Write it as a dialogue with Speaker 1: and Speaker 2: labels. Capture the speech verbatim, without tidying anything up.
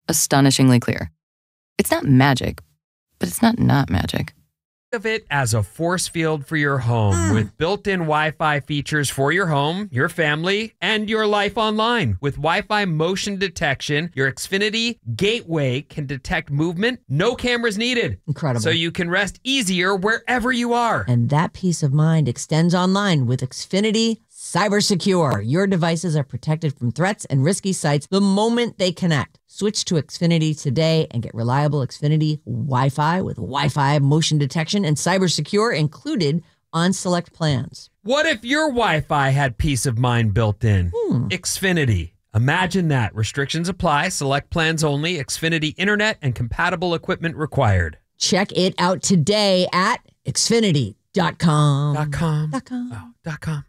Speaker 1: astonishingly clear. It's not magic, but it's not not magic.
Speaker 2: Think of it as a force field for your home mm. with built-in Wi-Fi features for your home, your family, and your life online. With Wi-Fi motion detection, your Xfinity gateway can detect movement. No cameras needed.
Speaker 3: Incredible.
Speaker 2: So you can rest easier wherever you are.
Speaker 3: And that peace of mind extends online with Xfinity Cyber Secure. Your devices are protected from threats and risky sites the moment they connect. Switch to Xfinity today and get reliable Xfinity Wi-Fi with Wi-Fi motion detection and Cyber Secure included on select plans.
Speaker 2: What if your Wi-Fi had peace of mind built in?
Speaker 3: Hmm.
Speaker 2: Xfinity. Imagine that. Restrictions apply. Select plans only. Xfinity Internet and compatible equipment required.
Speaker 3: Check it out today at Xfinity dot com.
Speaker 2: Dot com.
Speaker 3: Dot com.
Speaker 2: Oh, dot com.